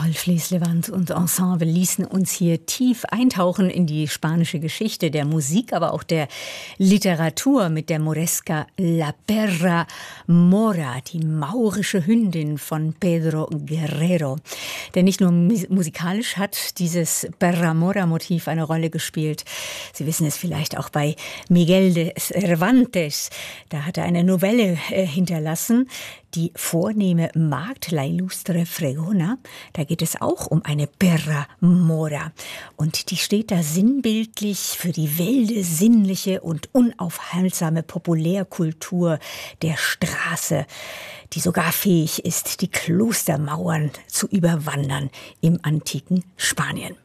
Rolf Leslevand und Ensemble ließen uns hier tief eintauchen in die spanische Geschichte der Musik, aber auch der Literatur mit der Moresca La Perra Mora, die maurische Hündin von Pedro Guerrero. Denn nicht nur musikalisch hat dieses Perra Mora-Motiv eine Rolle gespielt. Sie wissen es vielleicht auch bei Miguel de Cervantes. Da hat er eine Novelle hinterlassen, die vornehme Magd, La Ilustre Fregona. Da geht es auch um eine Perra Mora. Und die steht da sinnbildlich für die wilde, sinnliche und unaufhaltsame Populärkultur der Straße, die sogar fähig ist, die Klostermauern zu überwandern im antiken Spanien.